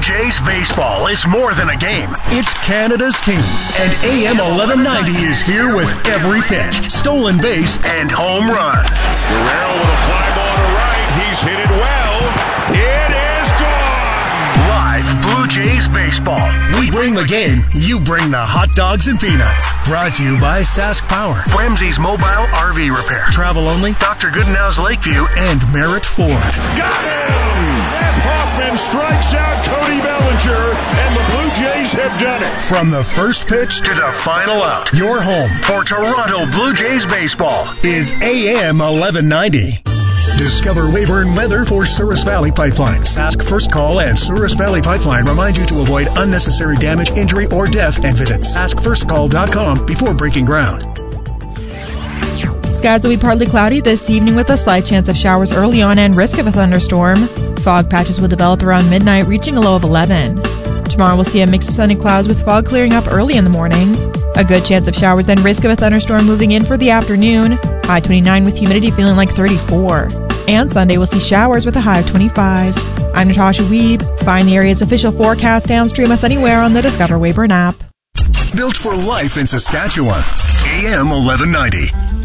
Jays baseball is more than a game. It's Canada's team. And AM 1190 is here with every pitch, stolen base, and home run. Guerrero with a fly ball to right. He's hit it well. It is gone. Live Blue Jays baseball. We bring the game. You bring the hot dogs and peanuts. Brought to you by Sask Power, Ramsey's Mobile RV Repair, Travel Only, Dr. Goodenow's Lakeview, and Merritt Ford. Got him! Matt Hoffman strikes out Cody Bellinger, and the Blue Jays have done it. From the first pitch to the final out, your home for Toronto Blue Jays baseball is AM 1190. Discover waiver and weather for Souris Valley Pipeline. Sask First Call and Souris Valley Pipeline remind you to avoid unnecessary damage, injury, or death and visit saskfirstcall.com before breaking ground. Skies will be partly cloudy this evening with a slight chance of showers early on and risk of a thunderstorm. Fog patches will develop around midnight, reaching a low of 11. Tomorrow we'll see a mix of sun and clouds with fog clearing up early in the morning. A good chance of showers and risk of a thunderstorm moving in for the afternoon. High 29 with humidity feeling like 34. And Sunday we'll see showers with a high of 25. I'm Natasha Wiebe. Find the area's official forecast and stream us anywhere on the Discover Weyburn app. Built for life in Saskatchewan. AM 1190.